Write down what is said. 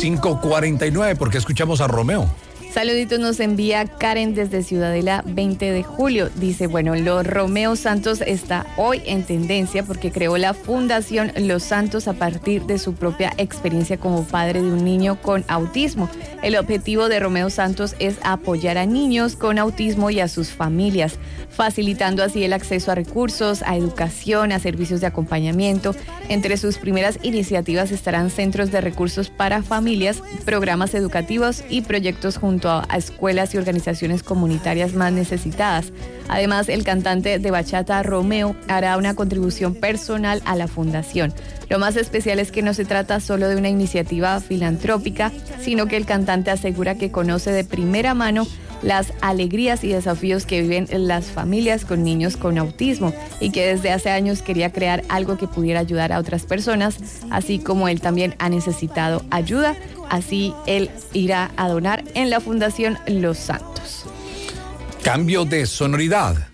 5:49, ¿por qué escuchamos a Romeo? Saluditos nos envía Karen desde Ciudadela 20 de julio. Dice, bueno, los Romeo Santos está hoy en tendencia porque creó la Fundación Los Santos a partir de su propia experiencia como padre de un niño con autismo. El objetivo de Romeo Santos es apoyar a niños con autismo y a sus familias, facilitando así el acceso a recursos, a educación, a servicios de acompañamiento. Entre sus primeras iniciativas estarán centros de recursos para familias, programas educativos y proyectos junto a escuelas y organizaciones comunitarias más necesitadas. Además, el cantante de bachata Romeo hará una contribución personal a la fundación. Lo más especial es que no se trata solo de una iniciativa filantrópica, sino que el cantante asegura que conoce de primera mano las alegrías y desafíos que viven las familias con niños con autismo y que desde hace años quería crear algo que pudiera ayudar a otras personas, así como él también ha necesitado ayuda, así él irá a donar en la Fundación Los Santos. Cambio de sonoridad.